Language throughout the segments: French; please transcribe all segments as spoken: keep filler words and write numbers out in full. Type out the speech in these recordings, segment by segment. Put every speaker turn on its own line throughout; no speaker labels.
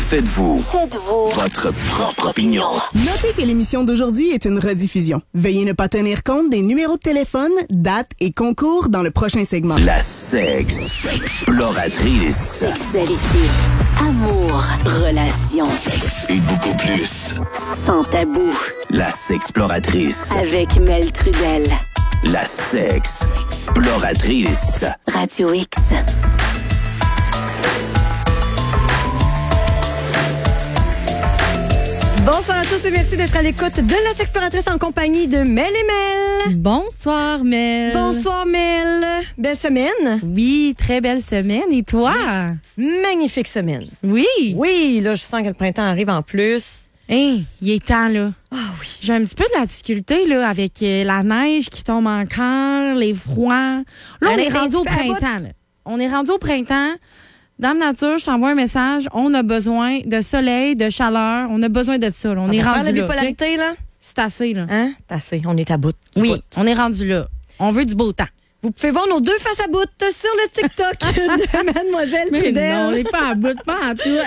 Faites-vous.
Faites-vous.
Votre propre opinion.
Notez que l'émission d'aujourd'hui est une rediffusion. Veuillez ne pas tenir compte des numéros de téléphone, dates et concours dans le prochain segment.
La sexploratrice.
Sexualité, amour, relations.
Et beaucoup plus.
Sans tabou.
La sexploratrice.
Avec Mel Trudel.
La sexploratrice.
Radio X.
Bonsoir à tous et merci d'être à l'écoute de la Sexploratrice en compagnie de Mel et Mel.
Bonsoir, Mel.
Bonsoir, Mel. Belle semaine.
Oui, très belle semaine. Et toi?
Magnifique semaine.
Oui.
Oui, là, je sens que le printemps arrive en plus.
Hey, il est temps, là.
Ah oui.
J'ai un petit peu de la difficulté, là, avec euh, la neige qui tombe encore, les froids. Là, on
Elle
est
est un
rendu au
petit peu à bout.
printemps, là. On est rendu au printemps. Dame Nature, je t'envoie un message. On a besoin de soleil, de chaleur. On a besoin de ça, là. On,
On
est
va faire
rendu
la
là.
bipolarité, là.
C'est assez, là.
Hein? C'est assez. On est à bout.
Oui,
Bout.
on est rendu là. On veut du beau temps.
Vous pouvez voir nos deux faces à bout sur le TikTok de Mademoiselle
Mais
Trudel.
non, on n'est pas à bout, pas en tout.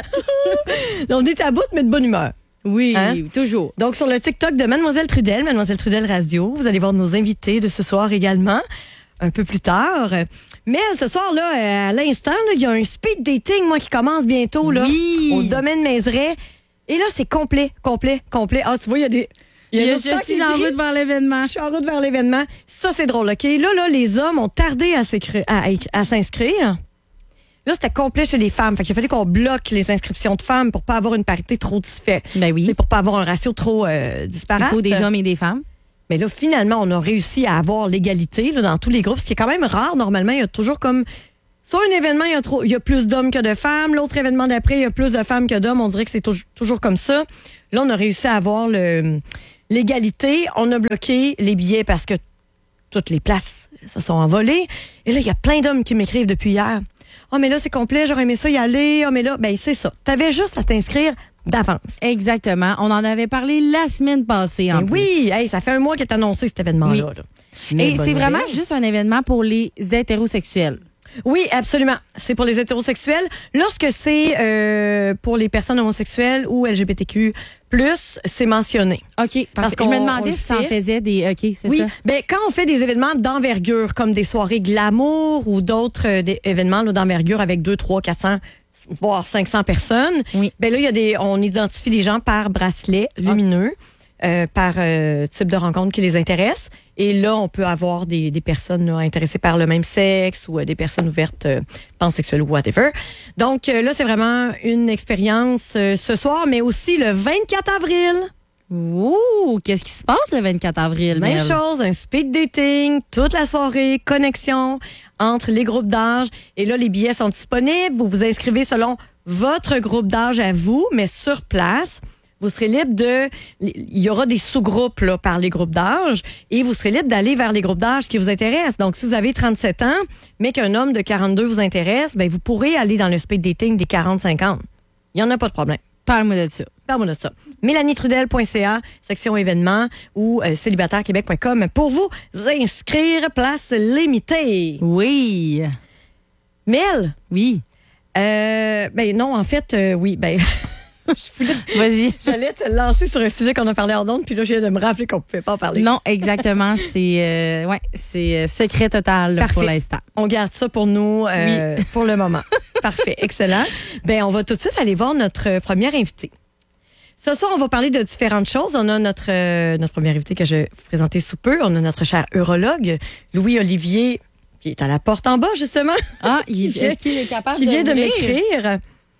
On est à bout, mais de bonne humeur.
Oui,
Hein?
toujours.
Donc, sur le TikTok de Mademoiselle Trudel, Mademoiselle Trudel Radio, vous allez voir nos invités de ce soir également, un peu plus tard. Mais ce soir, là, euh, à l'instant, là, il y a un speed dating, moi, qui commence bientôt, là,
Oui.
au domaine Mézeray. Et là, c'est complet, complet, complet. Ah, tu vois, il y a des... il y a
Je
un autre temps qui
suis en
écrit,
route vers l'événement.
Je suis en route vers l'événement. Ça, c'est drôle, OK? Là, là, les hommes ont tardé à, s'écri- à, à s'inscrire. Là, c'était complet chez les femmes. Fait qu'il fallait qu'on bloque les inscriptions de femmes pour pas avoir une parité trop différente.
Ben oui.
Pour pas avoir un ratio trop euh, disparate.
Il faut des hommes et des femmes.
Mais là, finalement, on a réussi à avoir l'égalité là, dans tous les groupes, ce qui est quand même rare. Normalement, il y a toujours comme... Soit un événement, il y a, trop, il y a plus d'hommes que de femmes. L'autre événement d'après, il y a plus de femmes que d'hommes. On dirait que c'est tou- toujours comme ça. Là, on a réussi à avoir le, l'égalité. On a bloqué les billets parce que toutes les places se sont envolées. Et là, il y a plein d'hommes qui m'écrivent depuis hier. « Ah, oh, mais là, c'est complet, j'aurais aimé ça y aller. Ah, oh, mais là, ben c'est ça. T'avais juste à t'inscrire d'avance. »
Exactement. On en avait parlé la semaine passée, en
Ben
plus.
oui, hey, ça fait un mois qu'est annoncé cet événement-là.
Oui.
là. Mais
Et
bonne
c'est vraiment
nouvelle.
juste un événement pour les hétérosexuels.
Oui, absolument. C'est pour les hétérosexuels. Lorsque c'est euh, pour les personnes homosexuelles ou L G B T Q plus, c'est mentionné.
OK. Parce que
qu'on-
je me
on
demandais
le
si t'en
fait.
faisais des... OK, c'est
Oui,
ça.
ben quand on fait des événements d'envergure, comme des soirées glamour ou d'autres euh, des événements là, d'envergure avec deux, trois, quatre cents, voire cinq cents personnes,
Oui.
ben là, il y a des, on identifie les gens par bracelet lumineux, euh, par euh, type de rencontre qui les intéresse. Et là, on peut avoir des, des personnes là, intéressées par le même sexe ou euh, des personnes ouvertes euh, pansexuelles ou whatever. Donc euh, là, c'est vraiment une expérience euh, ce soir, mais aussi le vingt-quatre avril.
Ouh, qu'est-ce qui se passe le vingt-quatre avril,
Même
Mel?
chose, un speed dating, toute la soirée, connexion entre les groupes d'âge. Et là, les billets sont disponibles. Vous vous inscrivez selon votre groupe d'âge à vous, mais sur place. Vous serez libre de... Il y aura des sous-groupes là, par les groupes d'âge et vous serez libre d'aller vers les groupes d'âge qui vous intéressent. Donc, si vous avez trente-sept ans, mais qu'un homme de quarante-deux vous intéresse, ben vous pourrez aller dans le speed dating des quarante cinquante. Il n'y en a pas de problème.
Parle-moi de ça.
Parle-moi de ça. mélanie trudel point c a, section événements ou euh, célibataire québec point com pour vous inscrire, place limitée.
Oui.
Mel,
Oui.
euh, ben non, en fait, euh, oui, ben... je voulais-
Vas-y.
J'allais te lancer sur un sujet qu'on a parlé hors d'onde, puis là, je viens de me rappeler qu'on ne pouvait pas en parler.
Non, exactement. C'est euh, ouais, c'est euh, secret total là,
Parfait.
pour l'instant.
On garde ça pour nous euh, pour le moment. Parfait, excellent. Ben, on va tout de suite aller voir notre première invitée. Ce soir, on va parler de différentes choses. On a notre, euh, notre première invitée que je vais vous présenter sous peu. On a notre cher urologue, Louis-Olivier, qui est à la porte en bas, justement.
Ah, il,
Qui vient-
est-ce qu'il est capable
qui vient de
d'ouvrir?
m'écrire.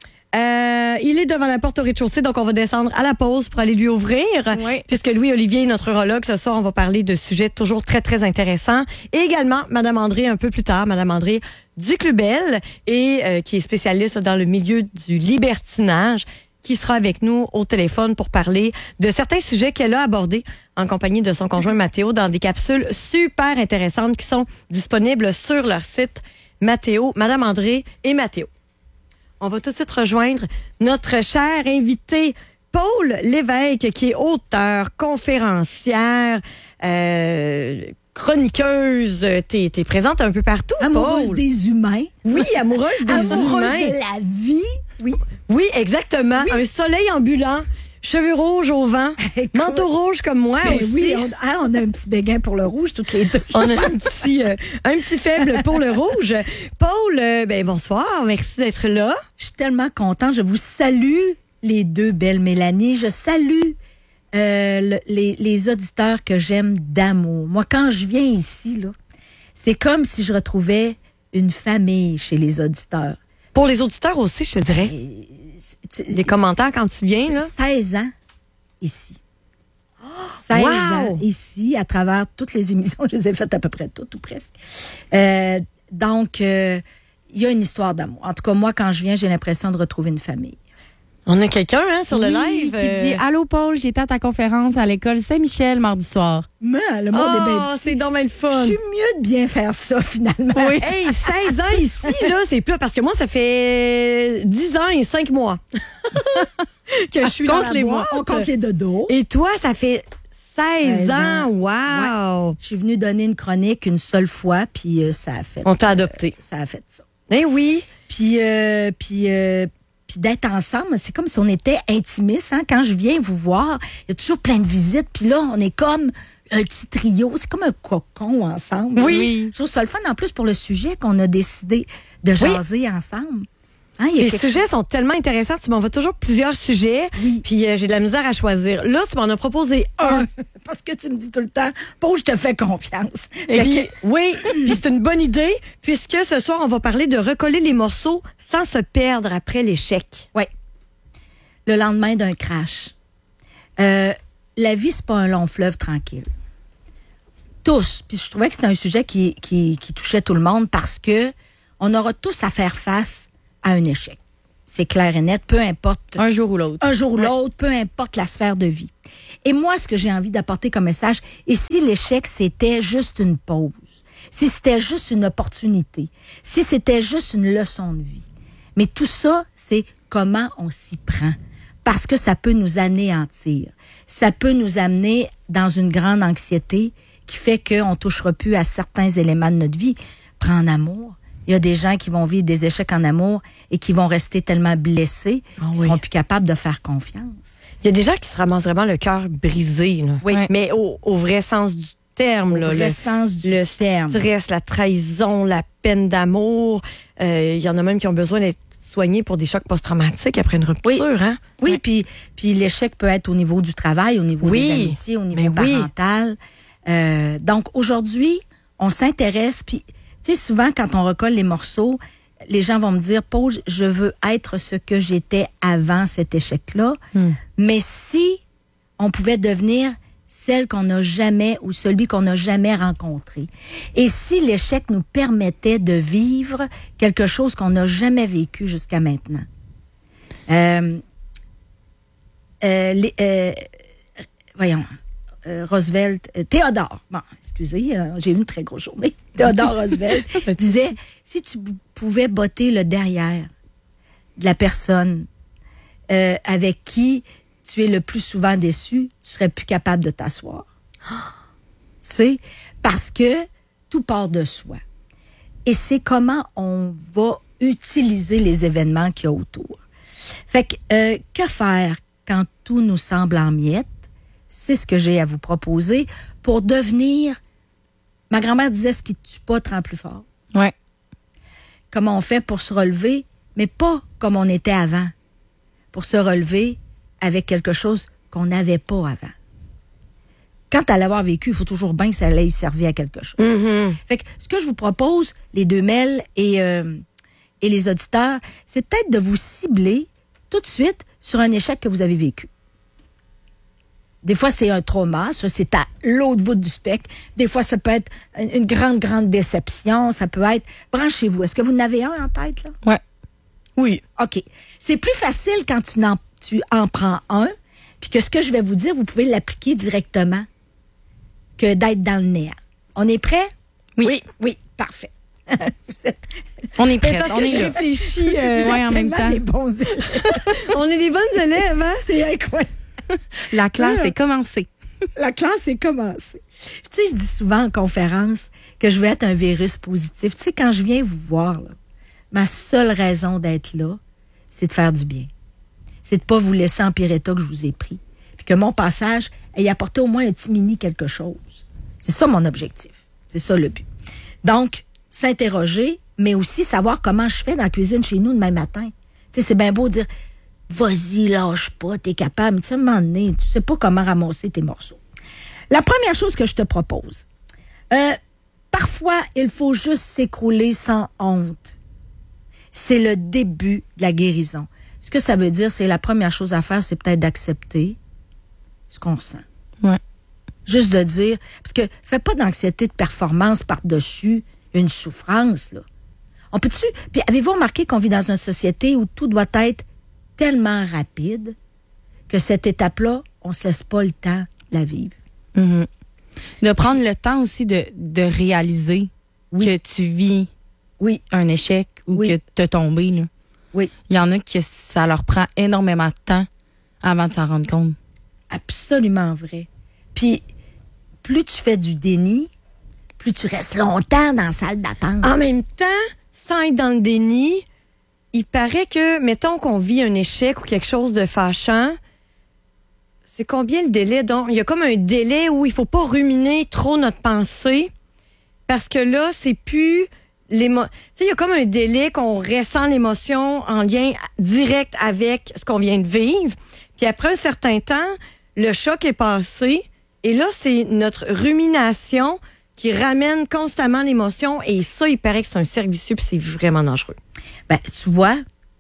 Euh, il est devant la porte au rez-de-chaussée, donc on va descendre à la pause pour aller lui ouvrir.
Oui.
Puisque Louis-Olivier est notre urologue, ce soir, on va parler de sujets toujours très, très intéressants. Et également, Madame André, un peu plus tard, Madame André du Clubel, et euh, qui est spécialiste dans le milieu du libertinage, qui sera avec nous au téléphone pour parler de certains sujets qu'elle a abordés en compagnie de son conjoint Mathéo dans des capsules super intéressantes qui sont disponibles sur leur site Mathéo, Madame André et Mathéo. On va tout de suite rejoindre notre cher invité, Paul Lévesque, qui est auteur, conférencière, euh, chroniqueuse. T'es, t'es présente un peu partout,
Amoureuse
Paul.
des humains.
Oui, amoureuse des
Amoureuse
humains.
de la vie. Oui.
Oui, exactement. Un soleil ambulant, cheveux rouges au vent,
Écoute,
manteau rouge comme moi
ben
aussi.
oui, on, hein, on a un petit béguin pour le rouge, toutes les deux.
On a un petit, euh, un petit faible pour le rouge. Paul, euh, ben bonsoir, merci d'être là.
Je suis tellement contente. Je vous salue, les deux belles Mélanie. Je salue euh, le- les, les auditeurs que j'aime d'amour. Moi, quand je viens ici, là, c'est comme si je retrouvais une famille chez les auditeurs.
Pour les auditeurs aussi, je te dirais.
Et, tu-
Les commentaires quand tu viens, là.
seize ans ici. seize
Wow!
ans ici, à travers toutes les émissions. Je les ai faites à peu près toutes ou presque. Euh, donc, euh, il y a une histoire d'amour. En tout cas, moi, quand je viens, j'ai l'impression de retrouver une famille.
On a quelqu'un hein, sur le
Oui,
live.
qui dit
euh,
Allô, Paul, j'étais à ta conférence à l'école Saint-Michel mardi soir.
Mais le monde est bien
Oh,
petit.
c'est donc bien le
Je
fun.
suis mieux de bien faire ça, finalement.
Oui.
Hey, seize ans ici, là, c'est plus parce que moi, ça fait dix ans et cinq mois que je suis dans
compte
la
les
boîte.
mois.
On compte les dodos.
Et toi, ça fait seize
seize
ans.
ans.
Wow!
Je suis venue donner une chronique une seule fois, puis euh, ça a fait.
On t'a adopté.
Ça a fait ça.
Eh oui.
Puis, euh, puis, euh, puis d'être ensemble, c'est comme si on était intimistes. Hein? Quand je viens vous voir, il y a toujours plein de visites. Puis là, on est comme un petit trio. C'est comme un cocon ensemble.
Oui.
Je trouve ça le fun en plus pour le sujet qu'on a décidé de jaser ensemble. Hein, il y a
Les
quelque
sujets
chose-
sont tellement intéressants. Tu m'envoies toujours plusieurs sujets.
Oui.
Puis euh, j'ai de la misère à choisir. Là, tu m'en as proposé un.
Parce que tu me dis tout le temps, Paul, je te fais confiance.
Et
Fait
puis,
que-
oui, puis c'est une bonne idée, puisque ce soir, on va parler de recoller les morceaux sans se perdre après l'échec.
Oui. Le lendemain d'un crash. Euh, la vie, c'est pas un long fleuve tranquille. Tous. Puis je trouvais que c'était un sujet qui, qui, qui touchait tout le monde parce que on aura tous à faire face à un échec. C'est clair et net, peu importe
Un jour ou l'autre.
un jour ou l'autre, peu importe la sphère de vie. Et moi, ce que j'ai envie d'apporter comme message, et si l'échec, c'était juste une pause, si c'était juste une opportunité, si c'était juste une leçon de vie, mais tout ça, c'est comment on s'y prend. Parce que ça peut nous anéantir. Ça peut nous amener dans une grande anxiété qui fait qu'on ne touchera plus à certains éléments de notre vie. Prends en amour. Il y a des gens qui vont vivre des échecs en amour et qui vont rester tellement blessés
Ah
qu'ils
oui.
seront plus capables de faire confiance.
Il y a des gens qui se ramassent vraiment le cœur brisé, là.
Oui.
Mais au, au vrai sens du terme,
Au
là.
vrai
le,
sens du
le
terme.
stress, la trahison, la peine d'amour. Euh, Il y en a même qui ont besoin d'être soignés pour des chocs post-traumatiques après une rupture,
Oui.
hein?
Oui, puis, puis l'échec peut être au niveau du travail, au niveau
Oui,
des amitiés, au niveau
mais oui.
parental. Euh, donc, aujourd'hui, on s'intéresse, puis, tu sais, souvent, quand on recolle les morceaux, les gens vont me dire, Paul, je veux être ce que j'étais avant cet échec-là,
Hmm.
mais si on pouvait devenir celle qu'on n'a jamais ou celui qu'on n'a jamais rencontré. Et si l'échec nous permettait de vivre quelque chose qu'on n'a jamais vécu jusqu'à maintenant. Euh, euh, les, euh, voyons, euh, Roosevelt, euh, Théodore, bon, excusez, euh, j'ai eu une très grosse journée. Théodore Roosevelt disait, si tu bou- pouvais botter le derrière de la personne euh, avec qui tu es le plus souvent déçu, tu serais plus capable de t'asseoir. Tu sais, parce que tout part de soi. Et c'est comment on va utiliser les événements qu'il y a autour. Fait que, euh, que faire quand tout nous semble en miettes? C'est ce que j'ai à vous proposer pour devenir... Ma grand-mère disait, ce qui ne tue pas te rend plus fort.
Ouais.
Comment on fait pour se relever, mais pas comme on était avant. Pour se relever avec quelque chose qu'on n'avait pas avant. Quand à l'avoir vécu, il faut toujours bien que ça allait servir à quelque chose.
Mm-hmm.
Fait que ce que je vous propose, les deux Mel et, euh, et les auditeurs, c'est peut-être de vous cibler tout de suite sur un échec que vous avez vécu. Des fois, c'est un trauma, ça, c'est à l'autre bout du spectre. Des fois, ça peut être une une grande, grande déception. Ça peut être... Branchez-vous. Est-ce que vous en avez un en tête, là?
Ouais.
Oui.
OK. C'est plus facile quand tu, n'en, tu en prends un, puis que ce que je vais vous dire, vous pouvez l'appliquer directement, que d'être dans le néant. On est prêt?
Oui.
Oui.
Oui, parfait. Vous êtes,
On est
Mais
prêts.
parce
On
que
est
je
là.
réfléchis. euh,
vous
ouais,
êtes
en même
tellement
temps.
des bons élèves.
on est des bonnes élèves, hein?
C'est incroyable.
La classe est commencée.
La classe est commencée. Tu sais, je dis souvent en conférence que je veux être un virus positif. Tu sais, quand je viens vous voir, là, ma seule raison d'être là, c'est de faire du bien. C'est de pas vous laisser en pire état que je vous ai pris. Puis que mon passage ait apporté au moins un petit mini quelque chose. C'est ça mon objectif. C'est ça le but. Donc, s'interroger, mais aussi savoir comment je fais dans la cuisine chez nous demain matin. Tu sais, c'est bien beau de dire, vas-y, lâche pas, t'es capable. Tu sais, à un moment donné, tu sais pas comment ramasser tes morceaux. La première chose que je te propose, euh, parfois, il faut juste s'écrouler sans honte. C'est le début de la guérison. Ce que ça veut dire, c'est la première chose à faire, c'est peut-être d'accepter ce qu'on ressent.
Ouais.
Juste de dire, parce que fais pas d'anxiété de performance par-dessus une souffrance, là. On peut-tu... Puis avez-vous remarqué qu'on vit dans une société où tout doit être tellement rapide que cette étape-là, on ne cesse pas le temps de la vivre?
Mm-hmm. De prendre le temps aussi de, de réaliser
Oui.
que tu vis
Oui,
un échec ou
Oui.
que tu es tombé. Là.
oui,
Il y en a que ça leur prend énormément de temps avant de s'en rendre compte.
absolument vrai. Puis, plus tu fais du déni, plus tu restes longtemps dans la salle d'attente.
En même temps, sans être dans le déni, il paraît que, mettons qu'on vit un échec ou quelque chose de fâchant, c'est combien le délai? Donc, il y a comme un délai où il faut pas ruminer trop notre pensée parce que là, c'est plus l'émo... Tu sais, il y a comme un délai qu'on ressent l'émotion en lien direct avec ce qu'on vient de vivre. Puis après un certain temps, le choc est passé et là, c'est notre rumination qui ramène constamment l'émotion et ça, il paraît que c'est un cercle vicieux puis c'est vraiment dangereux.
Ben, tu vois,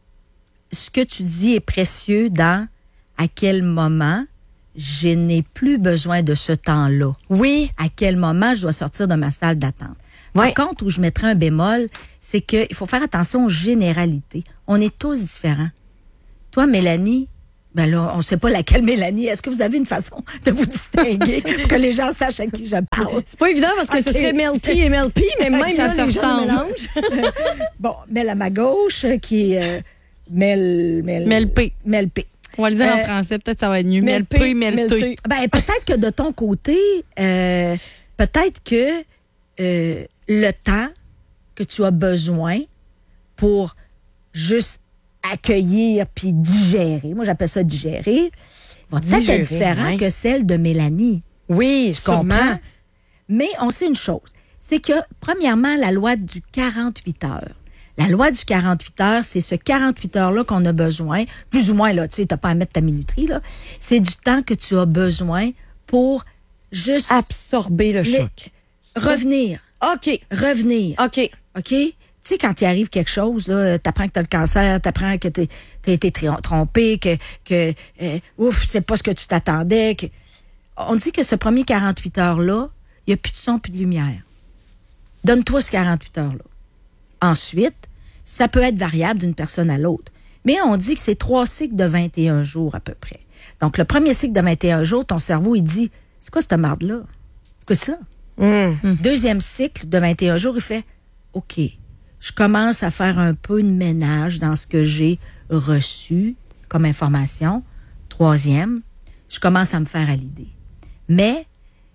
ce que tu dis est précieux dans à quel moment je n'ai plus besoin de ce temps-là.
Oui.
À quel moment je dois sortir de ma salle d'attente. Par
Ouais.
contre, où je mettrais un bémol, c'est qu'il faut faire attention aux généralités. On est tous différents. Toi, Mélanie, ben là, on ne sait pas laquelle Mélanie. Est-ce que vous avez une façon de vous distinguer pour que les gens sachent à qui je parle?
C'est pas évident parce que
Ok.
ce serait Melty et Melpy, mais même
Ça
là,
se
les gens
ressemble.
le mélangent.
Bon, Mel à ma gauche, qui est euh, Mel... Mel...
Melpé.
Melpé.
On va le dire
Euh,
en français, peut-être ça va être mieux.
Melpé,
Melpé, melté.
Melté.
Ben, peut-être que de ton côté, euh, peut-être que euh, le temps que tu as besoin pour juste accueillir puis digérer, moi j'appelle ça digérer, va peut-être
Digérer,
être différent
ouais.
que celle de Mélanie.
Oui,
Tu comprends? Mais on sait une chose, c'est que, premièrement, la loi du quarante-huit heures. La loi du quarante-huit heures, c'est ce quarante-huit heures-là qu'on a besoin, plus ou moins, là, tu sais, t'as pas à mettre ta minuterie, là. C'est du temps que tu as besoin pour juste
Absorber le
Les-
choc.
revenir,
OK.
revenir,
OK.
OK? Tu sais, quand il arrive quelque chose, là, t'apprends que t'as le cancer, t'apprends que t'es, t'as été tri- trompé, que, que euh, ouf, c'est pas ce que tu t'attendais. Que... On dit que ce premier quarante-huit heures-là, il n'y a plus de son, plus de lumière. Donne-toi ce quarante-huit heures-là. Ensuite, ça peut être variable d'une personne à l'autre. Mais on dit que c'est trois cycles de vingt et un jours à peu près. Donc, le premier cycle de vingt et un jours, ton cerveau, il dit, c'est quoi cette marde-là? C'est quoi ça?
Mmh.
Deuxième cycle de vingt et un jours, il fait OK, je commence à faire un peu de ménage dans ce que j'ai reçu comme information. Troisième, je commence à me faire à l'idée. Mais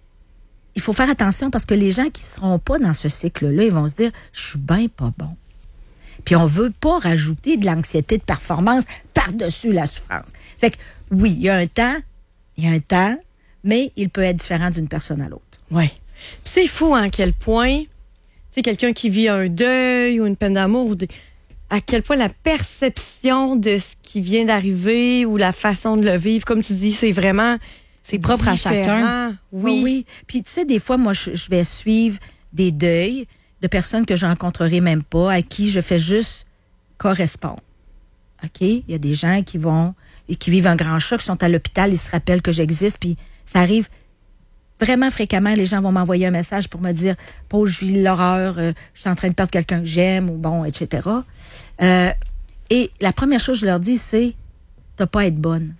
il faut faire attention parce que les gens qui ne seront pas dans ce cycle-là, ils vont se dire je suis bien pas bon. Puis on veut pas rajouter de l'anxiété de performance par-dessus la souffrance. Fait que oui, il y a un temps, il y a un temps, mais il peut être différent d'une personne à l'autre.
Oui. C'est fou, hein, à quel point, tu sais, quelqu'un qui vit un deuil ou une peine d'amour, ou des- à quel point la perception de ce qui vient d'arriver ou la façon de le vivre, comme tu dis, c'est vraiment.
C'est propre à chacun.
différent.
Oui.
Oui.
oui. Puis, tu sais, des fois, moi, je, je vais suivre des deuils de personnes que je rencontrerai même pas, à qui je fais juste correspondre. OK? Il y a des gens qui vont, et qui vivent un grand choc, qui sont à l'hôpital, ils se rappellent que j'existe, puis ça arrive vraiment fréquemment. Les gens vont m'envoyer un message pour me dire « Paul, je vis l'horreur, euh, je suis en train de perdre quelqu'un que j'aime, ou bon, et cetera. Euh, et la première chose que je leur dis, c'est « T'as pas à être bonne.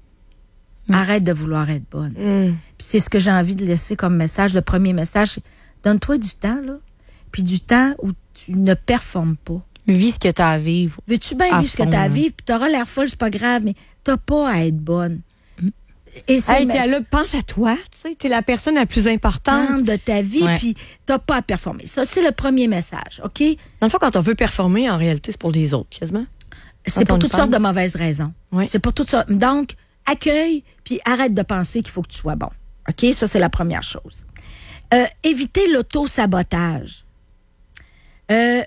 Arrête de vouloir être bonne.
Mm.
Puis c'est ce que j'ai envie de laisser comme message. Le premier message, c'est donne-toi du temps, là. Puis du temps où tu ne performes pas.
Vis ce que tu as à vivre.
Veux-tu bien
À
vivre ce que
fond,
tu as à
là.
vivre, puis t'auras l'air folle, c'est pas grave, mais t'as pas à être bonne. Et c'est
Hey,
le
t'es là, pense à toi, tu sais, t'es la personne la plus importante.
message de ta vie,
Ouais.
puis t'as pas à performer. Ça, c'est le premier message, OK?
Dans le fond, quand on veut performer, en réalité, c'est pour les autres, quasiment.
C'est
Quand on
pour
y
toutes sortes
pense.
de mauvaises raisons.
Oui.
C'est pour toutes sortes. Donc, accueille, puis arrête de penser qu'il faut que tu sois bon. OK? Ça, c'est la première chose. Euh, éviter l'auto-sabotage. Euh,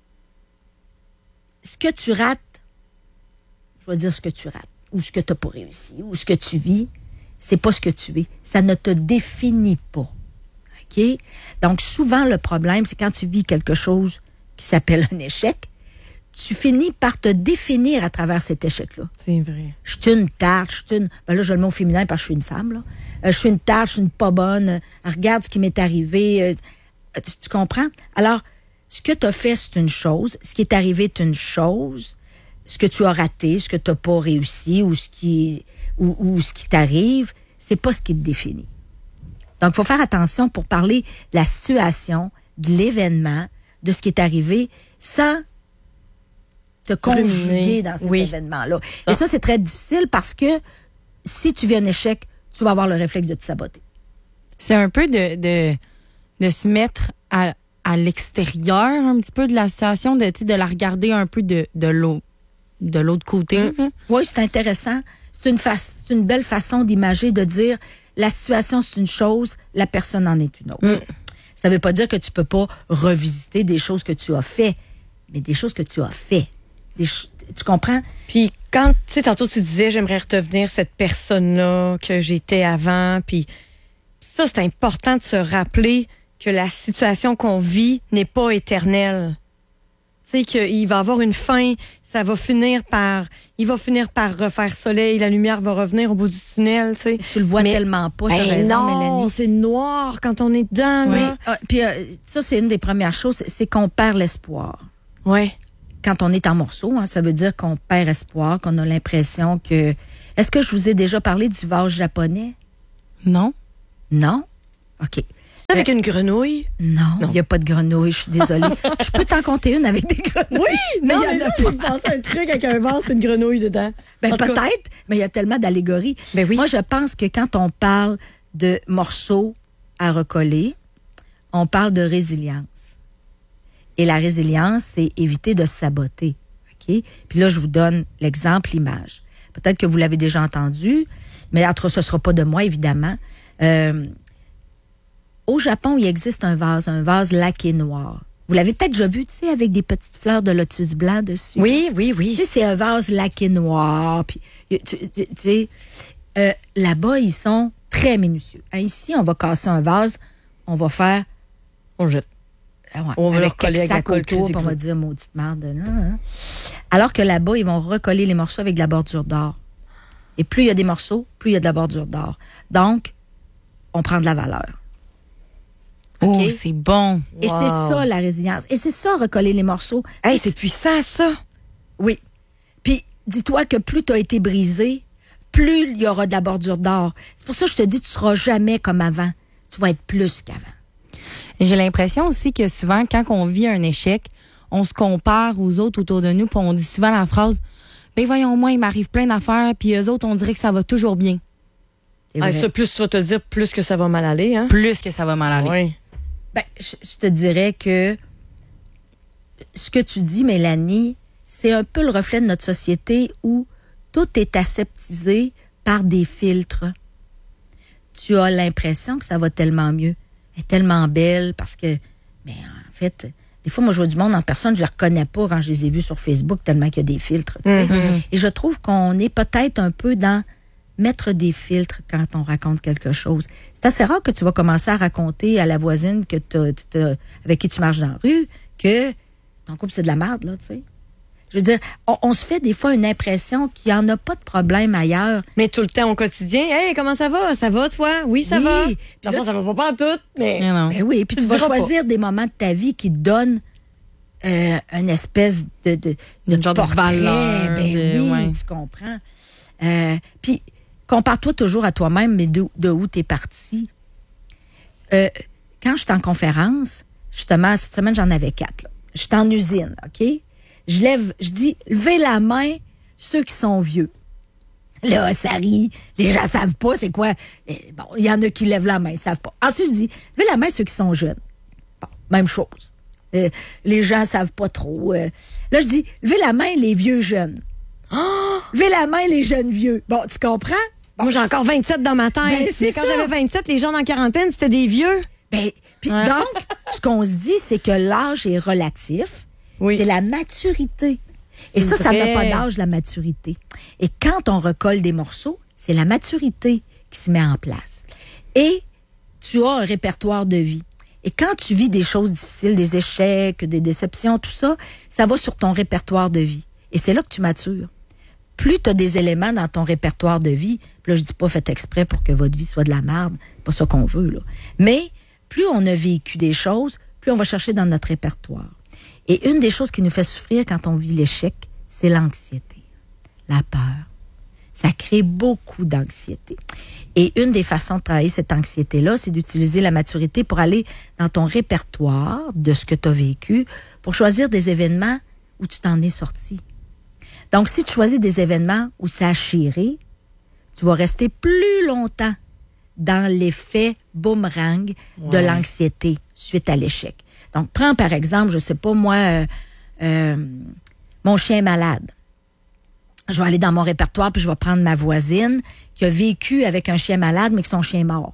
ce que tu rates, je vais dire ce que tu rates, ou ce que tu n'as pas réussi, ou ce que tu vis, c'est pas ce que tu es. Ça ne te définit pas. OK? Donc, souvent, le problème, c'est quand tu vis quelque chose qui s'appelle un échec, tu finis par te définir à travers cet échec-là.
C'est vrai.
Je suis une tarte, je suis une... Ben là, je le mets au féminin parce que je suis une femme, là. Euh, je suis une tarte, je suis une pas bonne. Euh, regarde ce qui m'est arrivé. Euh, tu, tu comprends? Alors, ce que tu as fait, c'est une chose. Ce qui est arrivé est une chose. Ce que tu as raté, ce que tu n'as pas réussi ou ce qui, ou, ou ce qui t'arrive, c'est pas ce qui te définit. Donc, il faut faire attention pour parler de la situation, de l'événement, de ce qui est arrivé, sans te conjuguer dans cet
oui.
événement-là. Et ça, c'est très difficile parce que si tu vis un échec, tu vas avoir le réflexe de te saboter.
C'est un peu de, de, de se mettre à, à l'extérieur un petit peu de la situation, de, de la regarder un peu de, de l'autre, de l'autre côté. Mmh.
Oui, c'est intéressant. C'est une, fa- c'est une belle façon d'imager, de dire la situation, c'est une chose, la personne en est une autre.
Mmh.
Ça ne veut pas dire que tu ne peux pas revisiter des choses que tu as fait, mais des choses que tu as fait. Des ch- tu comprends?
Puis quand, tu sais, tantôt tu disais, j'aimerais redevenir cette personne-là que j'étais avant, puis ça, c'est important de se rappeler que la situation qu'on vit n'est pas éternelle. Tu sais, qu'il va y avoir une fin, ça va finir par, il va finir par refaire soleil, la lumière va revenir au bout du tunnel, tu sais.
Tu le vois
Mais-
tellement pas, tu as
Ben
raison,
non,
Mélanie.
c'est noir quand on est dedans,
Oui.
là.
Ah, puis euh, ça, c'est une des premières choses, c'est, c'est qu'on perd l'espoir.
Ouais.
Quand on est en morceaux, hein, ça veut dire qu'on perd espoir, qu'on a l'impression que... Est-ce que je vous ai déjà parlé du vase japonais?
Non?
Non? OK.
Avec une grenouille.
Non, il
Non.
n'y a pas de grenouille, je suis désolée. Je peux t'en compter une avec des grenouilles.
Oui, non,
Mais il y
mais
en a
là, j'ai pensé à un truc avec un vase et une grenouille dedans.
Ben
En tout cas-
peut-être, mais il y a tellement d'allégories.
Ben oui.
Moi, je pense que quand on parle de morceaux à recoller, on parle de résilience. Et la résilience, c'est éviter de se saboter. OK? Puis là, je vous donne l'exemple, l'image. Peut-être que vous l'avez déjà entendu, mais entre ce ne sera pas de moi, évidemment. Euh, au Japon, il existe un vase, un vase laqué noir. Vous l'avez peut-être déjà vu, tu sais, avec des petites fleurs de lotus blanc dessus.
Oui, oui,
Tu
oui.
sais, c'est un vase laqué noir. Puis, tu, tu- tu sais, euh, là-bas, ils sont très minutieux. Hein, ici, on va casser un vase, on va faire...
On jette.
ah ouais,
On va le
avec
recoller
quelques
avec la
sacs
colle
autour,
Crédit
puis on va
Groupe.
dire maudite merde. Là, hein. Alors que là-bas, ils vont recoller les morceaux avec de la bordure d'or. Et plus il y a des morceaux, plus il y a de la bordure d'or. Donc, on prend de la valeur.
Oh,
OK?
c'est bon.
Et
Wow.
c'est ça, la résilience. Et c'est ça, recoller les morceaux.
Hey,
Et
c'est puissant, ça.
Oui. Puis, dis-toi que plus tu as été brisé, plus il y aura de la bordure d'or. C'est pour ça que je te dis, tu ne seras jamais comme avant. Tu vas être plus qu'avant.
Et j'ai l'impression aussi que souvent, quand on vit un échec, on se compare aux autres autour de nous, puis on dit souvent la phrase « Ben voyons, moi, il m'arrive plein d'affaires, puis eux autres, on dirait que ça va toujours bien.
C'est
Ah,
vrai.
ça, plus tu vas te le dire, plus que ça va mal aller, hein?
Plus que ça va mal aller.
Oui.
Ben, je, je te dirais que ce que tu dis, Mélanie, c'est un peu le reflet de notre société où tout est aseptisé par des filtres. Tu as l'impression que ça va tellement mieux. Elle est tellement belle parce que, mais en fait, des fois, moi, je vois du monde en personne, je ne les reconnais pas quand je les ai vus sur Facebook tellement qu'il y a des filtres. Tu sais.
Mm-hmm.
Et je trouve qu'on est peut-être un peu dans mettre des filtres quand on raconte quelque chose. C'est assez rare que tu vas commencer à raconter à la voisine que t'as- t'as- avec qui tu marches dans la rue que ton couple, c'est de la merde, là, tu sais. Je veux dire, on, on se fait des fois une impression qu'il n'y en a pas de problème ailleurs.
Mais tout le temps au quotidien, hey, comment ça va? Ça va, toi? Oui, ça
Oui.
va.
Puis
Dans
là,
le fond, ça va pas en tout, mais.
Mais non.
Ben oui, puis
Tu
tu
le
vas
diras pas.
choisir des moments de ta vie qui te donnent euh, une espèce de, de, de
Une genre de
portrait.
valeur,
Ben
de-
oui,
ouais.
tu comprends. Euh, puis, compare-toi toujours à toi-même, mais de, de où tu es parti. Euh, quand je suis en conférence, justement, cette semaine, j'en avais quatre. Là. Je suis en usine, OK? Je lève, je dis, levez la main ceux qui sont vieux. Là, ça rit. Les gens savent pas c'est quoi. Eh, Bon, il y en a qui lèvent la main, ils savent pas. Ensuite, je dis, levez la main ceux qui sont jeunes. Bon, même chose. Euh, les gens savent pas trop. Euh. Là, je dis, levez la main, les vieux jeunes.
Oh!
Levez la main, les jeunes vieux. Bon, tu comprends? Bon,
Moi, j'ai encore vingt-sept dans ma tête.
Ben, c'est
Mais quand
ça.
j'avais vingt-sept, les gens en quarantaine, c'était des vieux.
Ben, puis
Ouais.
donc, ce qu'on se dit, c'est que l'âge est relatif.
Oui.
C'est la maturité. Et
C'est
ça, ça n'a
vrai.
pas d'âge, la maturité. Et quand on recolle des morceaux, c'est la maturité qui se met en place. Et tu as un répertoire de vie. Et quand tu vis des choses difficiles, des échecs, des déceptions, tout ça, ça va sur ton répertoire de vie. Et c'est là que tu matures. Plus tu as des éléments dans ton répertoire de vie, puis là, je dis pas faites exprès pour que votre vie soit de la merde, c'est pas ça qu'on veut, là. Mais plus on a vécu des choses, plus on va chercher dans notre répertoire. Et une des choses qui nous fait souffrir quand on vit l'échec, c'est l'anxiété, la peur. Ça crée beaucoup d'anxiété. Et une des façons de travailler cette anxiété-là, c'est d'utiliser la maturité pour aller dans ton répertoire de ce que tu as vécu, pour choisir des événements où tu t'en es sorti. Donc, si tu choisis des événements où ça a chiré, tu vas rester plus longtemps dans l'effet boomerang de
Ouais.
l'anxiété suite à l'échec. Donc, prends par exemple, je sais pas moi, euh, euh, mon chien est malade. Je vais aller dans mon répertoire puis je vais prendre ma voisine qui a vécu avec un chien malade mais que son chien est mort.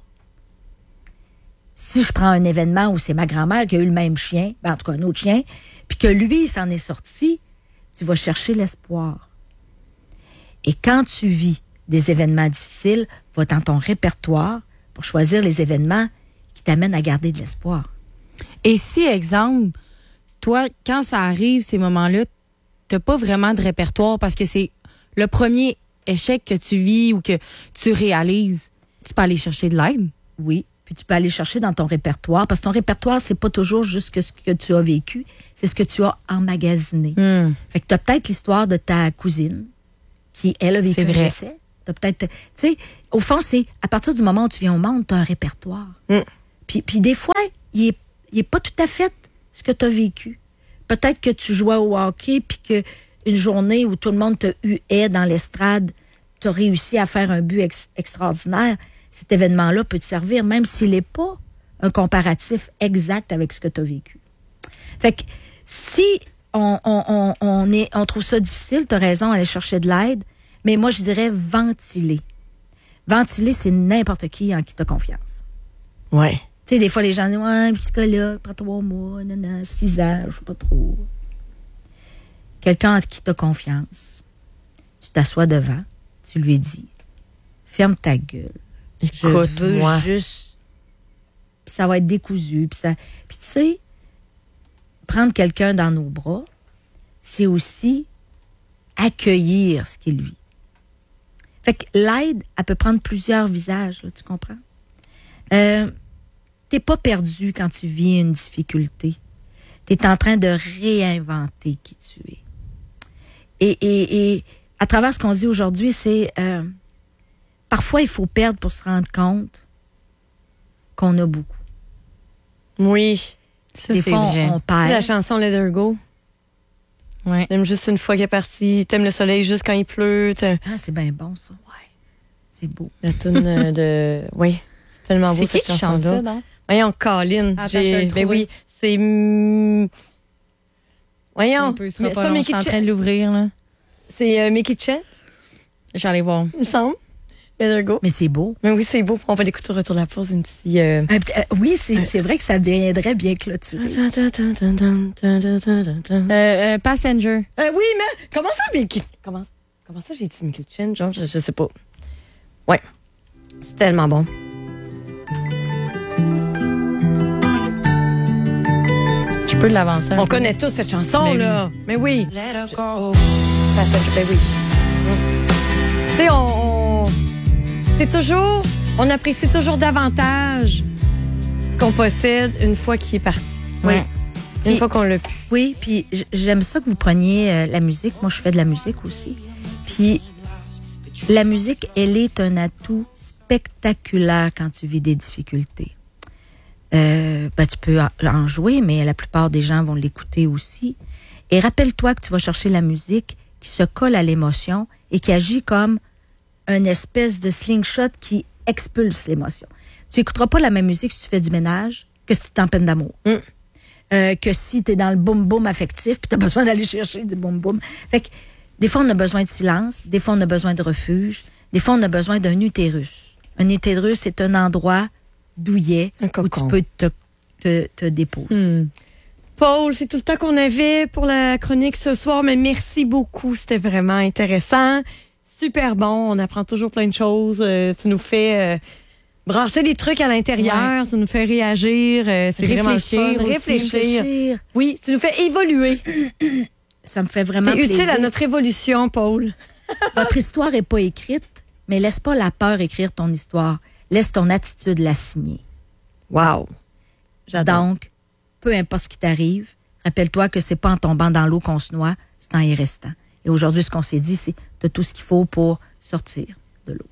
Si je prends un événement où c'est ma grand-mère qui a eu le même chien, ben en tout cas un autre chien, puis que lui il s'en est sorti, tu vas chercher l'espoir. Et quand tu vis des événements difficiles, va dans ton répertoire pour choisir les événements qui t'amènent à garder de l'espoir.
Et si, exemple, toi, quand ça arrive, ces moments-là, t'as pas vraiment de répertoire parce que c'est le premier échec que tu vis ou que tu réalises. Tu peux aller chercher de l'aide.
Oui, puis tu peux aller chercher dans ton répertoire, parce que ton répertoire, c'est pas toujours juste que ce que tu as vécu, c'est ce que tu as emmagasiné.
Mm.
Fait que tu as peut-être l'histoire de ta cousine, qui, elle, a vécu
C'est
un
vrai.
décès. T'as peut-être, tu sais, au fond, c'est à partir du moment où tu viens au monde, tu as un répertoire.
Mm.
Puis, puis des fois, il est, il est pas tout à fait ce que tu as vécu. Peut-être que tu jouais au hockey, puis que une journée où tout le monde te huait dans l'estrade, tu as réussi à faire un but ex- extraordinaire. Cet événement-là peut te servir, même s'il n'est pas un comparatif exact avec ce que tu as vécu. Fait que si on, on, on, on, est, on trouve ça difficile, tu as raison, aller chercher de l'aide, mais moi, je dirais ventiler. Ventiler, c'est n'importe qui en qui tu as confiance.
Ouais.
Tu sais, des fois, les gens disent « Ouais, un psychologue, prends trois mois, nanana, six ans, je sais pas trop. » Quelqu'un en qui tu as confiance, tu t'assois devant, tu lui dis « Ferme ta gueule. Je veux
Écoute-moi.
juste... » Puis ça va être décousu. Puis ça... Puis tu sais, prendre quelqu'un dans nos bras, c'est aussi accueillir ce qu'il vit. Fait que l'aide, elle peut prendre plusieurs visages, là, tu comprends? Euh, t'es pas perdu quand tu vis une difficulté. T'es en train de réinventer qui tu es. Et, et, et à travers ce qu'on dit aujourd'hui, c'est euh, parfois il faut perdre pour se rendre compte qu'on a beaucoup.
Oui.
Ça,
Des
c'est
fois, on-
vrai.
on perd.
La chanson Let Her Go.
Ouais.
T'aimes juste une fois qu'elle est partie. T'aimes le soleil juste quand il pleut. T'aimes-
Ah, c'est bien bon, ça. Ouais. C'est beau.
La toune euh, de... Oui. C'est tellement beau,
C'est qui
cette
qui chante
chanson-là.
ça, donc?
Voyons, Colin.
Attends, je vais
J'ai...
le
Ben
trouver.
oui, c'est... hum, Voyons.
Un peu, ce sera
Mais
pas
c'est pas
long, je
Mickey
suis en train
Ch-
de l'ouvrir, là.
C'est euh, Mickey Chance,
Je vais aller voir.
il me semble. Let Her Go.
Mais c'est beau.
Mais oui, c'est beau. On va l'écouter au retour de la pause. Une petite... Euh...
Un petit- euh, oui, c'est c'est vrai que ça viendrait bien clôturer.
Euh,
Euh, euh, Passenger.
oui, mais comment ça, Mickey? Comment, comment ça, j'ai dit Mickey Chance? Genre, je, je sais pas. Ouais. C'est tellement bon.
Je peux l'avancer un
On
peu.
connaît tous cette chanson,
Mais
là. Mais oui. Passenger, ben oui. Tu sais, on, on- c'est toujours, on apprécie toujours davantage ce qu'on possède une fois qu'il est parti.
Ouais.
Une
Puis-
fois qu'on l'a pu.
Oui, puis j- j'aime ça que vous preniez euh, la musique. Moi, je fais de la musique aussi. Puis la musique, elle est un atout spectaculaire quand tu vis des difficultés. Euh, ben, tu peux en, en jouer, mais la plupart des gens vont l'écouter aussi. Et rappelle-toi que tu vas chercher la musique qui se colle à l'émotion et qui agit comme une espèce de slingshot qui expulse l'émotion. Tu n'écouteras pas la même musique si tu fais du ménage que si tu es en peine d'amour.
Mm.
euh, que si tu es dans le boum-boum affectif, puis tu as besoin d'aller chercher du boum-boum. Fait que des fois, on a besoin de silence, des fois, on a besoin de refuge, des fois, on a besoin d'un utérus. Un utérus, c'est un endroit douillet où tu peux te, te, te déposer.
Hmm.
Paul, c'est tout le temps qu'on avait pour la chronique ce soir, mais merci beaucoup. C'était vraiment intéressant. Super bon. On apprend toujours plein de choses. Euh, tu nous fais euh, brasser des trucs à l'intérieur. Ouais. Ça nous fait réagir. Euh, c'est
réfléchir
vraiment le fun.
aussi.
Réfléchir.
Réfléchir.
Oui, tu nous fais évoluer.
Ça me fait vraiment
C'est
plaisir.
utile à notre évolution, Paul.
Votre histoire n'est pas écrite, mais laisse pas la peur écrire ton histoire. Laisse ton attitude la signer.
Wow. J'adore.
Donc, peu importe ce qui t'arrive, rappelle-toi que c'est pas en tombant dans l'eau qu'on se noie, c'est en y restant. Et aujourd'hui, ce qu'on s'est dit, c'est t'as tout ce qu'il faut pour sortir de l'eau.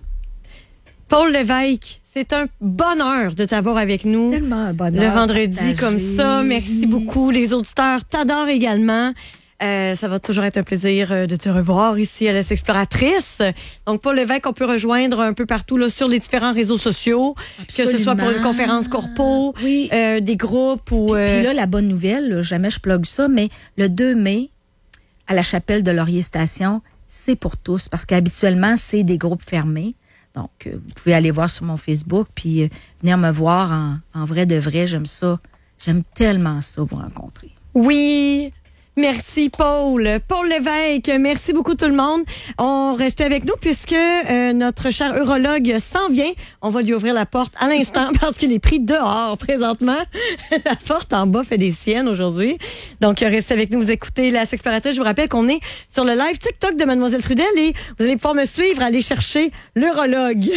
Paul Lévesque, c'est un bonheur de t'avoir avec nous.
C'est tellement un bonheur.
Le vendredi
partagé.
comme ça. Merci beaucoup. Les auditeurs t'adorent également. Euh, ça va toujours être un plaisir de te revoir ici à La Sexploratrice. Donc, Paul Lévesque, on peut rejoindre un peu partout là, sur les différents réseaux sociaux,
Absolument.
que ce soit pour une conférence corpo,
oui.
euh, des groupes ou... Euh...
Puis là, la bonne nouvelle, là, jamais je plug ça, mais le deux mai, à la chapelle de Laurier Station, c'est pour tous, parce qu'habituellement, c'est des groupes fermés. Donc, euh, vous pouvez aller voir sur mon Facebook, puis euh, venir me voir en, en vrai de vrai. J'aime ça. J'aime tellement ça, vous rencontrer.
Oui! Merci, Paul. Paul Lévesque, merci beaucoup tout le monde. On reste avec nous puisque euh, notre cher urologue s'en vient. On va lui ouvrir la porte à l'instant parce qu'il est pris dehors présentement. La porte en bas fait des siennes aujourd'hui. Donc, restez avec nous, vous écoutez La Sexploratrice. Je vous rappelle qu'on est sur le live TikTok de Mademoiselle Trudel et vous allez pouvoir me suivre, aller chercher l'urologue.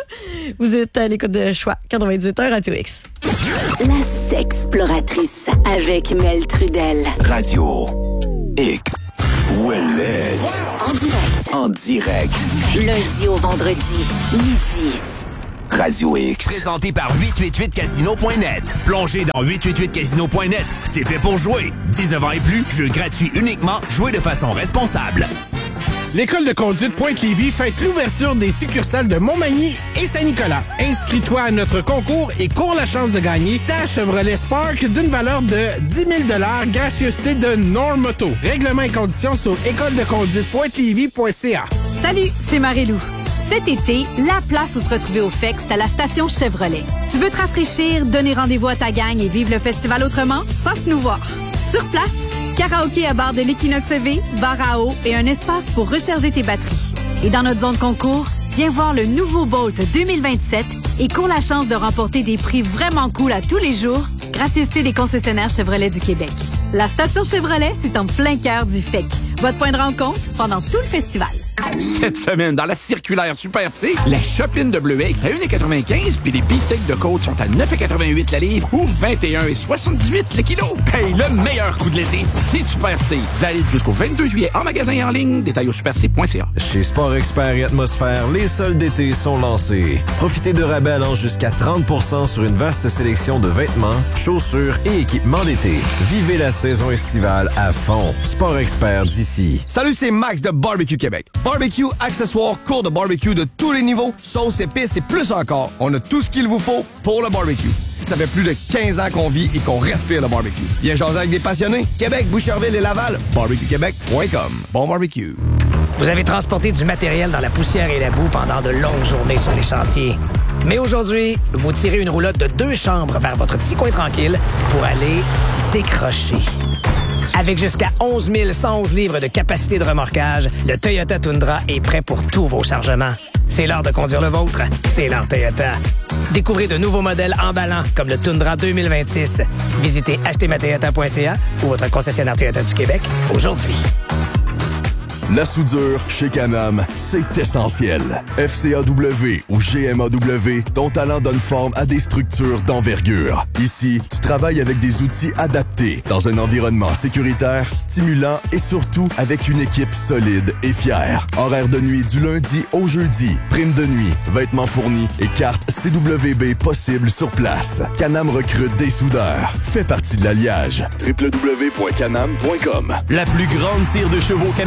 Vous êtes à l'écoute de Choix quatre-vingt-dix-huit heures à T X.
La Sexploratrice avec Mel Trudel.
Radio X. Ouellette.
En direct.
En direct.
Lundi au vendredi, midi.
Radio X.
Présenté par huit cent quatre-vingt-huit casino point net. Plongez dans huit cent quatre-vingt-huit casino point net. C'est fait pour jouer. dix-neuf ans et plus, jeu gratuit uniquement. Jouez de façon responsable.
L'École de conduite Pointe-Lévis fête l'ouverture des succursales de Montmagny et Saint-Nicolas. Inscris-toi à notre concours et cours la chance de gagner ta Chevrolet Spark d'une valeur de dix mille dollars, gracieuseté de Normoto. Règlements et conditions sur école de conduite pointe lévis point c a.
Salut, c'est Marie-Lou. Cet été, la place où se retrouver au F E X, c'est à la station Chevrolet. Tu veux te rafraîchir, donner rendez-vous à ta gang et vivre le festival autrement? Passe nous voir. Sur place, karaoké à bar de l'Equinox E V, bar à eau et un espace pour recharger tes batteries. Et dans notre zone concours, viens voir le nouveau Bolt deux mille vingt-sept et cours la chance de remporter des prix vraiment cool à tous les jours, gracieuseté des concessionnaires Chevrolet du Québec. La station Chevrolet, c'est en plein cœur du F E C. Votre point de rencontre pendant tout le festival.
Cette semaine, dans la circulaire Super C, la chopine de bleuet est à un virgule quatre-vingt-quinze puis les beefsteaks de côte sont à neuf virgule quatre-vingt-huit la livre ou vingt et un virgule soixante-dix-huit le kilo. Hey, le meilleur coup de l'été, c'est Super C. Valide jusqu'au vingt-deux juillet en magasin et en ligne. Détail au super c point c a.
Chez Sport Expert et Atmosphère, les soldes d'été sont lancés. Profitez de rabais allant jusqu'à trente pour cent sur une vaste sélection de vêtements, chaussures et équipements d'été. Vivez la saison estivale à fond. Sport Expert d'ici.
Salut, c'est Max de Barbecue Québec. Barbecue, accessoires, cours de barbecue de tous les niveaux, sauces, épices et plus encore. On a tout ce qu'il vous faut pour le barbecue. Ça fait plus de quinze ans qu'on vit et qu'on respire le barbecue. Viens jaser avec des passionnés. Québec, Boucherville et Laval. barbecue québec point com. Bon barbecue.
Vous avez transporté du matériel dans la poussière et la boue pendant de longues journées sur les chantiers. Mais aujourd'hui, vous tirez une roulotte de deux chambres vers votre petit coin tranquille pour aller décrocher. Avec jusqu'à onze mille cent onze livres de capacité de remorquage, le Toyota Tundra est prêt pour tous vos chargements. C'est l'heure de conduire le vôtre. C'est l'heure Toyota. Découvrez de nouveaux modèles emballants comme le Tundra deux mille vingt-six. Visitez acheter ma toyota point c a ou votre concessionnaire Toyota du Québec aujourd'hui.
La soudure chez Canam, c'est essentiel. F C A W ou G M A W, ton talent donne forme à des structures d'envergure. Ici, tu travailles avec des outils adaptés, dans un environnement sécuritaire, stimulant et surtout avec une équipe solide et fière. Horaire de nuit du lundi au jeudi, prime de nuit, vêtements fournis et carte C W B possible sur place. Canam recrute des soudeurs. Fais partie de l'alliage. w w w point canam point com.
La plus grande tire de chevaux canado-américaine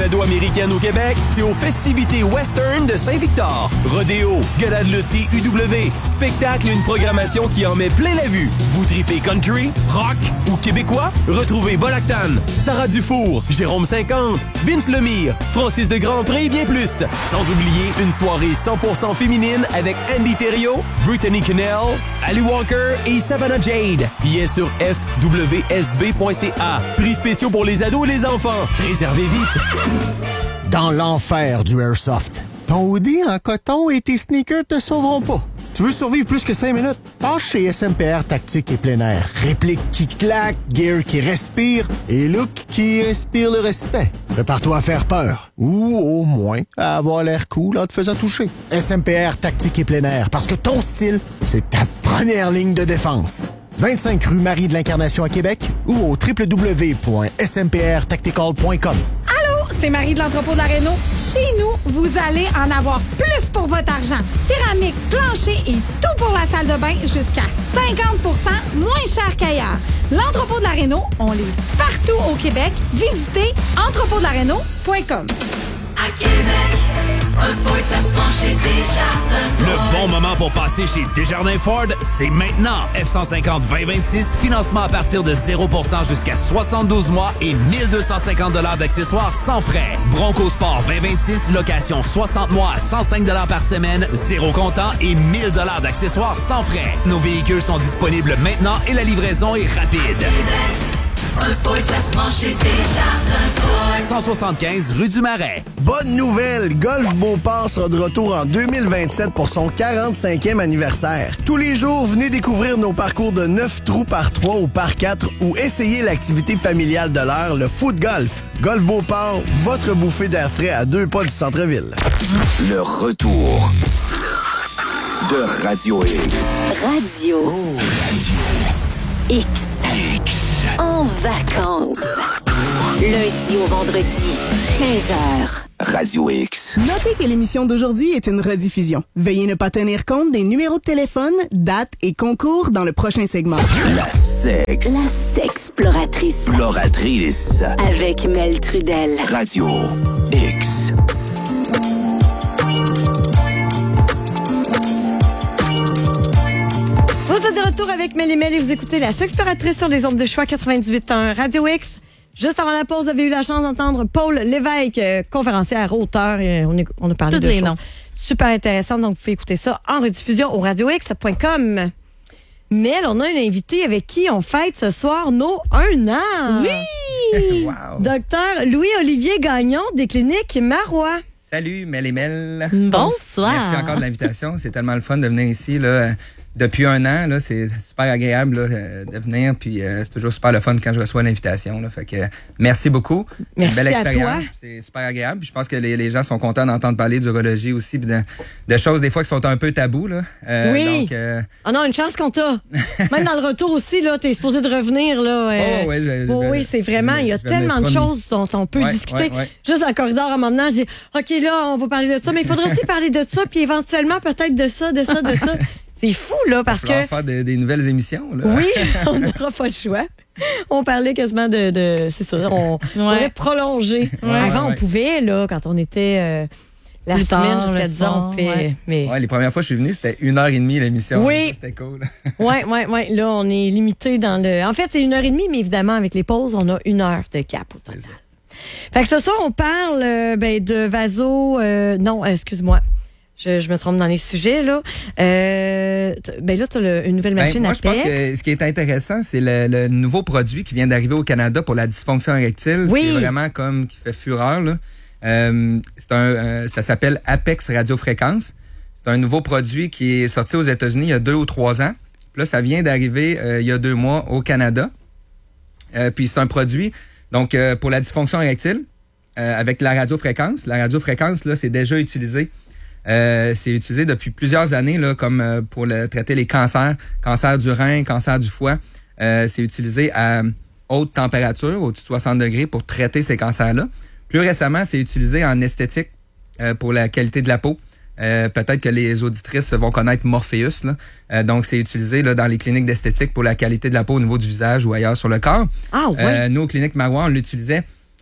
week-end au Québec, c'est aux festivités western de Saint-Victor. Rodéo, gala de lutte T U W, spectacle et une programmation qui en met plein la vue. Vous tripez country, rock ou québécois? Retrouvez Bolactan, Sarah Dufour, Jérôme cinquante, Vince Lemire, Francis de Grandpré et bien plus. Sans oublier une soirée cent pour cent féminine avec Andy Thériault, Brittany Cannell, Ali Walker et Savannah Jade. Billets sur f w s v point c a. Prix spéciaux pour les ados et les enfants. Réservez vite.
Dans l'enfer du Airsoft, ton hoodie en coton et tes sneakers te sauveront pas. Tu veux survivre plus que cinq minutes? Passe chez S M P R Tactique et Plein Air. Réplique qui claque, gear qui respire et look qui inspire le respect. Prépare-toi à faire peur. Ou au moins à avoir l'air cool en te faisant toucher. S M P R Tactique et Plein Air, parce que ton style, c'est ta première ligne de défense. vingt-cinq rue Marie de l'Incarnation à Québec ou au w w w point s m p r tactical point com.
Allô, c'est Marie de l'entrepôt de la Réno. Chez nous, vous allez en avoir plus pour votre argent. Céramique, plancher et tout pour la salle de bain jusqu'à cinquante pour cent moins cher qu'ailleurs. L'entrepôt de la Réno, on livre partout au Québec. Visitez entrepôt de la réno point com.
À Québec, un Ford, ça se prend chez Desjardins Ford.
Le bon moment pour passer chez Desjardins Ford, c'est maintenant. F cent cinquante vingt vingt-six, financement à partir de zéro pour cent jusqu'à soixante-douze mois et mille deux cent cinquante dollars d'accessoires sans frais. Bronco Sport vingt vingt-six, location soixante mois à cent cinq dollars par semaine, zéro comptant et mille dollars d'accessoires sans frais. Nos véhicules sont disponibles maintenant et la livraison est rapide.
Un Ford, ça se prend chez Desjardins Ford.
cent soixante-quinze rue du Marais.
Bonne nouvelle! Golf Beauport sera de retour en deux mille vingt-sept pour son quarante-cinquième anniversaire. Tous les jours, venez découvrir nos parcours de neuf trous par trois ou par quatre ou essayer l'activité familiale de l'heure, le foot golf. Golf Beauport, votre bouffée d'air frais à deux pas du centre-ville.
Le retour de Radio X.
Radio. X. En vacances. Lundi au vendredi, quinze heures.
Radio X.
Notez que l'émission d'aujourd'hui est une rediffusion. Veuillez ne pas tenir compte des numéros de téléphone, dates et concours dans le prochain segment.
La sex.
La sexploratrice.
Exploratrice.
Avec Mel Trudel.
Radio X.
Vous êtes de retour avec Mel et Mel et vous écoutez la sexploratrice sur les ondes de choix quatre-vingt-dix-huit point un Radio X. Juste avant la pause, vous avez eu la chance d'entendre Paul Lévesque, euh, conférencière, auteur. Et on, est, on a parlé
Toutes
de
les
choses
noms.
super intéressantes. Donc, vous pouvez écouter ça en rediffusion au radio x point com. Mel, on a un invité avec qui on fête ce soir nos un an.
Oui!
Wow.
Docteur Louis-Olivier Gagnon des cliniques Marois.
Salut, Mel et Mel.
Bonsoir.
Merci encore de l'invitation. C'est tellement le fun de venir ici. Là. Depuis un an, là, c'est super agréable là, de venir. Puis euh, c'est toujours super le fun quand je reçois l'invitation. Là. Fait que merci beaucoup. C'est
Merci
une belle
à
expérience.
toi.
C'est super agréable. Puis je pense que les, les gens sont contents d'entendre parler d'urologie aussi, puis de, de choses des fois qui sont un peu tabous. Là. Euh,
Oui.
Donc, euh,
Oh non, une chance qu'on t'a. Même dans le retour aussi, là, t'es supposé de revenir. Là, euh,
Oh, ouais, je- je
oh,
vais-
oui, c'est vraiment,
je vais-
il y a
je vais
tellement de
venir promis.
choses dont on peut
Ouais,
discuter.
ouais, ouais.
Juste dans le corridor, en m'emmenant, je dis, OK, là, on va parler de ça, mais il faudra aussi parler de ça, puis éventuellement, peut-être de ça, de ça, de ça. C'est fou, là, parce
il va falloir
que.
faire des, des nouvelles émissions. Là.
Oui, on n'aura pas le choix. On parlait quasiment de. de c'est ça, on pourrait prolonger.
Ouais,
Avant,
ouais,
on pouvait, là, quand on était. Euh, la
Plus
semaine
tard,
jusqu'à
le
dix ans,
soir,
on fait.
ouais.
Mais...
Ouais, les premières fois que je suis venu, c'était une heure et demie l'émission.
Oui.
C'était cool.
Oui, oui, oui. Là, on est limité dans le. En fait, c'est une heure et demie, mais évidemment, avec les pauses, on a une heure de cap au total. Fait que ce soir, on parle euh, ben, de vaso. Euh, non, excuse-moi. Je, je me trompe dans les sujets, là. Euh, t- ben là, tu as une nouvelle
Ben,
machine
moi,
à
je pense
Apex.
que ce qui est intéressant, c'est le, le nouveau produit qui vient d'arriver au Canada pour la dysfonction érectile.
Oui.
Qui est vraiment comme qui fait fureur. Là. Euh, c'est un, euh, ça s'appelle Apex Radiofréquence. C'est un nouveau produit qui est sorti aux États-Unis il y a deux ou trois ans. Puis là, ça vient d'arriver euh, il y a deux mois au Canada. Euh, puis c'est un produit donc euh, pour la dysfonction érectile euh, avec la radiofréquence. La radiofréquence, là, c'est déjà utilisé. Euh, c'est utilisé depuis plusieurs années là, comme euh, pour le, traiter les cancers, cancer du rein, cancer du foie. Euh, c'est utilisé à haute température, au-dessus de soixante degrés, pour traiter ces cancers-là. Plus récemment, c'est utilisé en esthétique euh, pour la qualité de la peau. Euh, peut-être que les auditrices vont connaître Morpheus. Là. Euh, donc, c'est utilisé là, dans les cliniques d'esthétique pour la qualité de la peau au niveau du visage ou ailleurs sur le corps.
Ah, ouais.
Euh, nous, aux cliniques Marois, on l'utilisait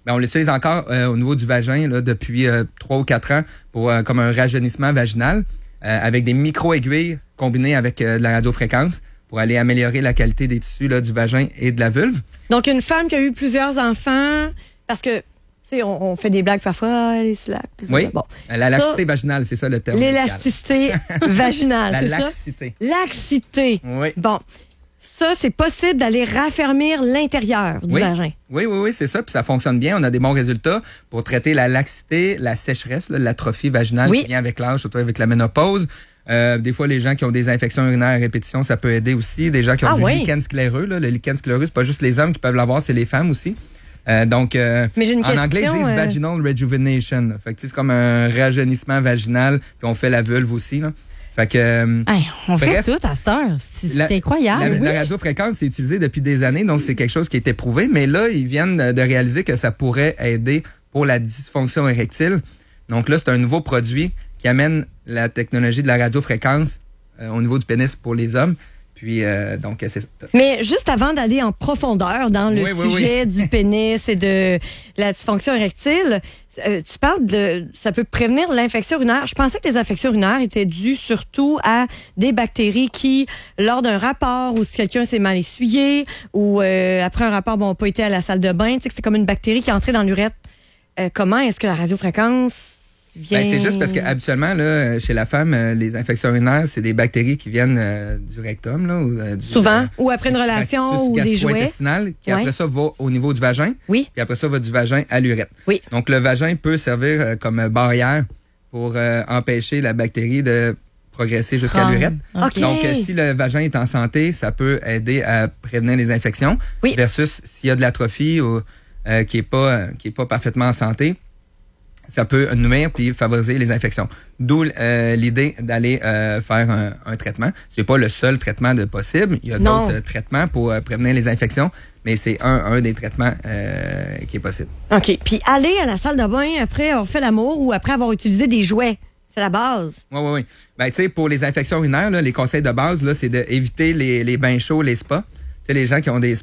ben, on l'utilise encore euh, au niveau du vagin là, depuis euh, trois ou quatre ans pour euh, comme un rajeunissement vaginal euh, avec des micro-aiguilles combinées avec euh, de la radiofréquence pour aller améliorer la qualité des tissus là, du vagin et de la vulve.
Donc, une femme qui a eu plusieurs enfants, parce que, tu sais, on, on fait des blagues parfois, ah, les slacks.
Oui,
bon.
la laxité ça, vaginale, c'est ça le terme.
L'élasticité vaginale,
la
c'est ça?
laxité.
Laxité.
Oui.
Bon. Ça, c'est possible d'aller raffermir l'intérieur du
oui.
vagin.
Oui, oui, oui, c'est ça. Puis ça fonctionne bien. On a des bons résultats pour traiter la laxité, la sécheresse, là, l'atrophie vaginale oui. qui vient avec l'âge, surtout avec la ménopause. Euh, des fois, les gens qui ont des infections urinaires à répétition, ça peut aider aussi. Des gens qui ont ah, du oui. lichen scléreux. Là. Le lichen scléreux, c'est pas juste les hommes qui peuvent l'avoir, c'est les femmes aussi. Euh, donc, euh,
Mais j'ai une
en
question,
anglais, ils disent
euh...
vaginal rejuvenation. Fait que c'est comme un rajeunissement vaginal. Puis on fait la vulve aussi, là. Fait que, euh,
hey, on
bref,
fait tout à cette heure. C'est,
la,
c'est incroyable.
La,
oui.
la radiofréquence, c'est utilisé depuis des années, donc c'est quelque chose qui a été prouvé. Mais là, ils viennent de réaliser que ça pourrait aider pour la dysfonction érectile. Donc là, c'est un nouveau produit qui amène la technologie de la radiofréquence euh, au niveau du pénis pour les hommes. Puis, euh, donc, c'est ça.
Mais juste avant d'aller en profondeur dans le
oui, oui,
sujet
oui.
du pénis et de la dysfonction érectile, euh, tu parles de... Ça peut prévenir l'infection urinaire. Je pensais que les infections urinaires étaient dues surtout à des bactéries qui, lors d'un rapport ou si quelqu'un s'est mal essuyé ou euh, après un rapport, bon, n'a pas été à la salle de bain, tu sais que c'est comme une bactérie qui est entrée dans l'urètre. Euh, comment est-ce que la radiofréquence... Bien...
Ben, c'est juste parce qu'habituellement, là, chez la femme, euh, les infections urinaires, c'est des bactéries qui viennent euh, du rectum. Là, ou, euh, du,
Souvent,
euh,
ou après une relation ou des jouets.
Gastro-intestinal, qui
ouais.
après ça va au niveau du vagin.
Oui.
Puis après ça va du vagin à l'urètre.
Oui.
Donc le vagin peut servir euh, comme barrière pour euh, empêcher la bactérie de progresser jusqu'à l'urètre.
Okay.
Donc euh, si le vagin est en santé, ça peut aider à prévenir les infections.
Oui.
Versus s'il y a de l'atrophie ou euh, qui est pas euh, qui est pas parfaitement en santé, ça peut nuire puis favoriser les infections. D'où euh, l'idée d'aller euh, faire un, un traitement. C'est pas le seul traitement de possible. Il y a
non.
d'autres euh, traitements pour euh, prévenir les infections, mais c'est un, un des traitements euh, qui est possible.
OK. Puis aller à la salle de bain après avoir fait l'amour ou après avoir utilisé des jouets, c'est la base.
Oui, oui, oui. Ben, tu sais, pour les infections urinaires, là, les conseils de base, là, c'est d'éviter les, les bains chauds, les spas. Tu sais, les gens qui ont des,